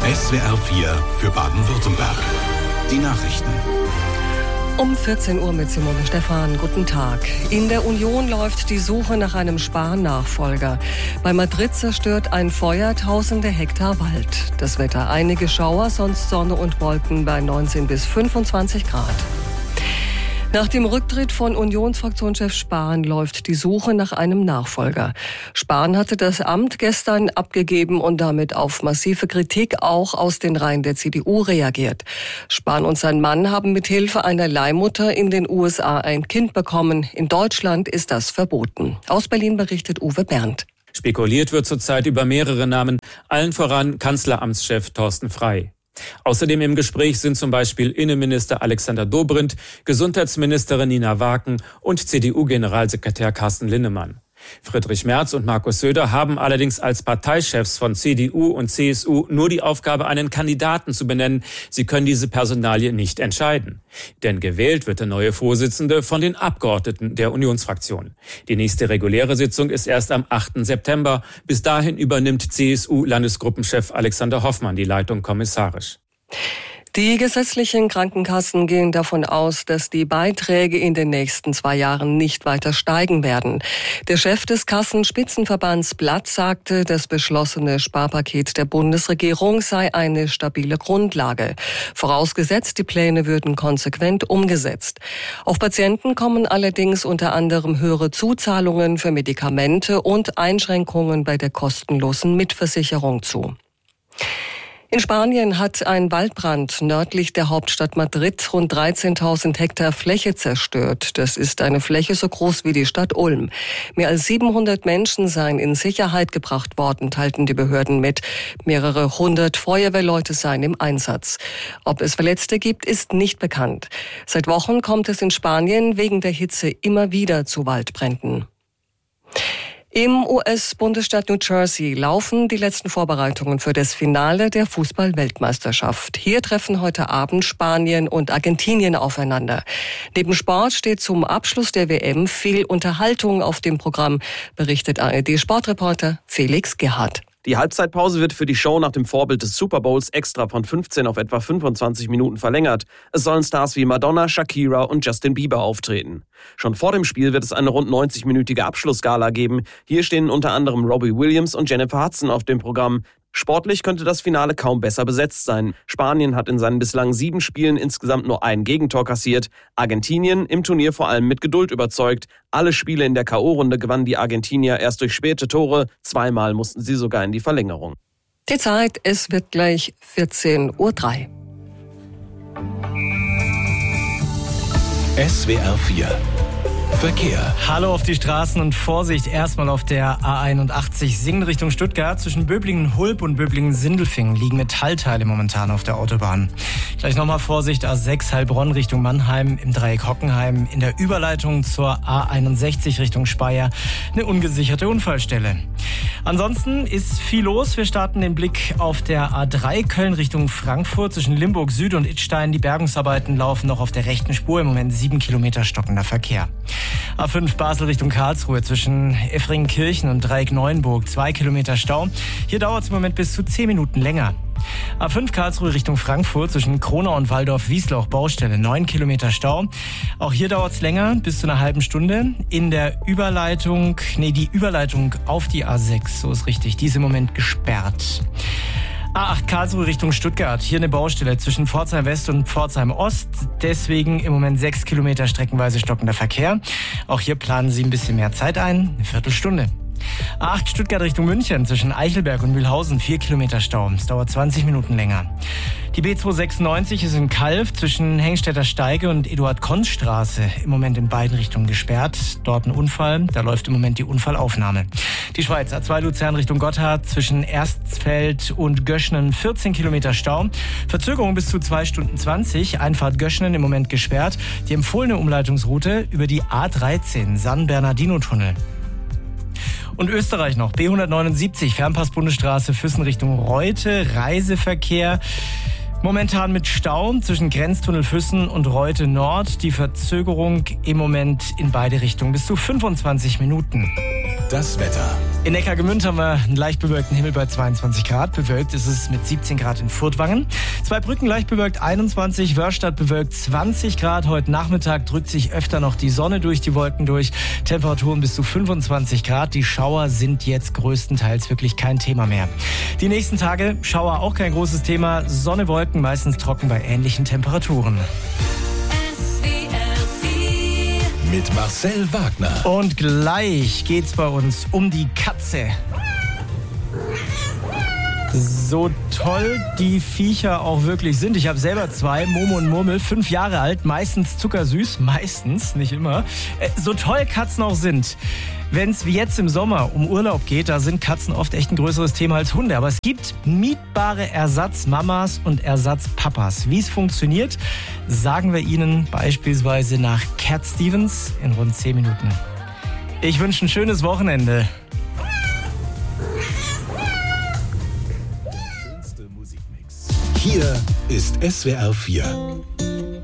SWR 4 für Baden-Württemberg. Die Nachrichten. Um 14 Uhr mit Simone Stephan. Guten Tag. In der Union läuft die Suche nach einem Spahn-Nachfolger. Bei Madrid zerstört ein Feuer tausende Hektar Wald. Das Wetter einige Schauer, sonst Sonne und Wolken bei 19 bis 25 Grad. Nach dem Rücktritt von Unionsfraktionschef Spahn läuft die Suche nach einem Nachfolger. Spahn hatte das Amt gestern abgegeben und damit auf massive Kritik auch aus den Reihen der CDU reagiert. Spahn und sein Mann haben mit Hilfe einer Leihmutter in den USA ein Kind bekommen. In Deutschland ist das verboten. Aus Berlin berichtet Uwe Berndt. Spekuliert wird zurzeit über mehrere Namen, allen voran Kanzleramtschef Thorsten Frey. Außerdem im Gespräch sind zum Beispiel Innenminister Alexander Dobrindt, Gesundheitsministerin Nina Waken und CDU-Generalsekretär Carsten Linnemann. Friedrich Merz und Markus Söder haben allerdings als Parteichefs von CDU und CSU nur die Aufgabe, einen Kandidaten zu benennen. Sie können diese Personalie nicht entscheiden. Denn gewählt wird der neue Vorsitzende von den Abgeordneten der Unionsfraktion. Die nächste reguläre Sitzung ist erst am 8. September. Bis dahin übernimmt CSU-Landesgruppenchef Alexander Hoffmann die Leitung kommissarisch. Die gesetzlichen Krankenkassen gehen davon aus, dass die Beiträge in den nächsten 2 Jahren nicht weiter steigen werden. Der Chef des Kassenspitzenverbands Blatt sagte, das beschlossene Sparpaket der Bundesregierung sei eine stabile Grundlage. Vorausgesetzt, die Pläne würden konsequent umgesetzt. Auf Patienten kommen allerdings unter anderem höhere Zuzahlungen für Medikamente und Einschränkungen bei der kostenlosen Mitversicherung zu. In Spanien hat ein Waldbrand nördlich der Hauptstadt Madrid rund 13.000 Hektar Fläche zerstört. Das ist eine Fläche so groß wie die Stadt Ulm. Mehr als 700 Menschen seien in Sicherheit gebracht worden, teilten die Behörden mit. Mehrere hundert Feuerwehrleute seien im Einsatz. Ob es Verletzte gibt, ist nicht bekannt. Seit Wochen kommt es in Spanien wegen der Hitze immer wieder zu Waldbränden. Im US-Bundesstaat New Jersey laufen die letzten Vorbereitungen für das Finale der Fußball-Weltmeisterschaft. Hier treffen heute Abend Spanien und Argentinien aufeinander. Neben Sport steht zum Abschluss der WM viel Unterhaltung auf dem Programm, berichtet ARD-Sportreporter Felix Gerhardt. Die Halbzeitpause wird für die Show nach dem Vorbild des Super Bowls extra von 15 auf etwa 25 Minuten verlängert. Es sollen Stars wie Madonna, Shakira und Justin Bieber auftreten. Schon vor dem Spiel wird es eine rund 90-minütige Abschlussgala geben. Hier stehen unter anderem Robbie Williams und Jennifer Hudson auf dem Programm. Sportlich könnte das Finale kaum besser besetzt sein. Spanien hat in seinen bislang 7 Spielen insgesamt nur ein Gegentor kassiert. Argentinien im Turnier vor allem mit Geduld überzeugt. Alle Spiele in der K.O.-Runde gewannen die Argentinier erst durch späte Tore. 2-mal mussten sie sogar in die Verlängerung. Die Zeit, es wird gleich 14:03 Uhr. SWR 4 Verkehr. Hallo auf die Straßen und Vorsicht erstmal auf der A81 Singen Richtung Stuttgart. Zwischen Böblingen-Hulb und Böblingen-Sindelfingen liegen Metallteile momentan auf der Autobahn. Gleich nochmal Vorsicht A6 Heilbronn Richtung Mannheim im Dreieck Hockenheim. In der Überleitung zur A61 Richtung Speyer eine ungesicherte Unfallstelle. Ansonsten ist viel los. Wir starten den Blick auf der A3 Köln Richtung Frankfurt zwischen Limburg Süd und Idstein. Die Bergungsarbeiten laufen noch auf der rechten Spur. Im Moment 7 Kilometer stockender Verkehr. A5 Basel Richtung Karlsruhe zwischen Effringenkirchen und Dreieck Neuenburg 2 Kilometer Stau. Hier dauert es im Moment bis zu 10 Minuten länger. A5 Karlsruhe Richtung Frankfurt zwischen Kronau und Waldorf-Wiesloch Baustelle 9 Kilometer Stau. Auch hier dauert es länger, bis zu einer halben Stunde. In der Überleitung, die Überleitung auf die A6, so ist richtig, die ist im Moment gesperrt. A8 Karlsruhe Richtung Stuttgart. Hier eine Baustelle zwischen Pforzheim West und Pforzheim Ost. Deswegen im Moment 6 Kilometer streckenweise stockender Verkehr. Auch hier planen Sie ein bisschen mehr Zeit ein. Eine Viertelstunde. A8 Stuttgart Richtung München zwischen Eichelberg und Mühlhausen 4 Kilometer Stau. Es dauert 20 Minuten länger. Die B296 ist in Calw zwischen Hengstädter Steige und Eduard-Konz-Straße im Moment in beiden Richtungen gesperrt. Dort ein Unfall, da läuft im Moment die Unfallaufnahme. Die Schweiz A2 Luzern Richtung Gotthard zwischen Erstfeld und Göschnen 14 Kilometer Stau. Verzögerung bis zu 2 Stunden 20. Einfahrt Göschnen im Moment gesperrt. Die empfohlene Umleitungsroute über die A13 San-Bernardino-Tunnel. Und Österreich noch, B179, Fernpass-Bundesstraße Füssen Richtung Reute, Reiseverkehr. Momentan mit Stau zwischen Grenztunnel Füssen und Reute Nord. Die Verzögerung im Moment in beide Richtungen bis zu 25 Minuten. Das Wetter. In Neckargemünd haben wir einen leicht bewölkten Himmel bei 22 Grad. Bewölkt ist es mit 17 Grad in Furtwangen. Zweibrücken leicht bewölkt 21, Wörstadt bewölkt 20 Grad. Heute Nachmittag drückt sich öfter noch die Sonne durch die Wolken durch. Temperaturen bis zu 25 Grad. Die Schauer sind jetzt größtenteils wirklich kein Thema mehr. Die nächsten Tage Schauer auch kein großes Thema. Sonne, Wolken, meistens trocken bei ähnlichen Temperaturen. Mit Marcel Wagner. Und gleich geht's bei uns um die Katze. So toll die Viecher auch wirklich sind. Ich habe selber 2, Momo und Murmel, 5 Jahre alt, meistens zuckersüß, meistens, nicht immer. So toll Katzen auch sind. Wenn es wie jetzt im Sommer um Urlaub geht, da sind Katzen oft echt ein größeres Thema als Hunde. Aber es gibt mietbare Ersatzmamas und Ersatzpapas. Wie es funktioniert, sagen wir Ihnen beispielsweise nach Cat Stevens in rund 10 Minuten. Ich wünsche ein schönes Wochenende. Hier ist SWR 4.